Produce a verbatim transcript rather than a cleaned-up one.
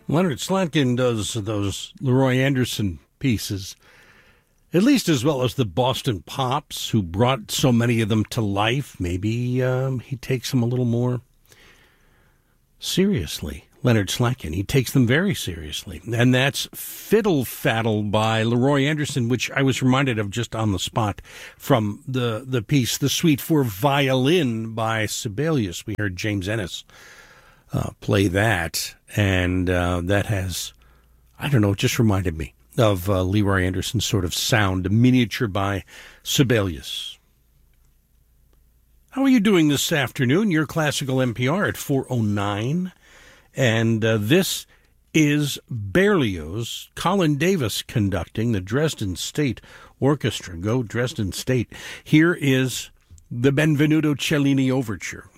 Leonard Slatkin does those Leroy Anderson pieces, at least as well as the Boston Pops, who brought so many of them to life. Maybe um, he takes them a little more seriously. Leonard Slatkin, he takes them very seriously. And that's Fiddle Faddle by Leroy Anderson, which I was reminded of just on the spot from the, the piece, The Suite for Violin by Sibelius. We heard James Ennis uh, play that, and uh, that has, I don't know, it just reminded me of uh, Leroy Anderson's sort of sound, a miniature by Sibelius. How are you doing this afternoon? Your Classical N P R at four oh nine. And uh, this is Berlioz, Colin Davis conducting the Dresden State Orchestra. Go Dresden State. Here is the Benvenuto Cellini Overture.